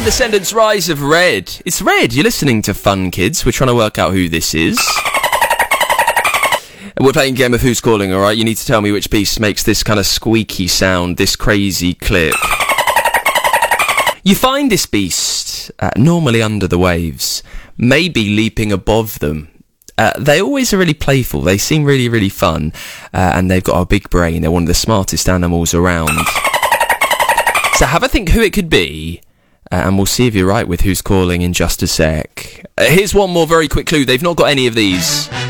Descendants Rise of Red. It's Red. You're listening to Fun Kids. We're trying to work out who this is. And we're playing a game of Who's Calling, alright? You need to tell me which beast makes this kind of squeaky sound, this crazy click. You find this beast normally under the waves, maybe leaping above them. They always are really playful. They seem really, really fun. And they've got a big brain. They're one of the smartest animals around. So have a think who it could be. And we'll see if you're right with Who's Calling in just a sec. Here's one more very quick clue. They've not got any of these.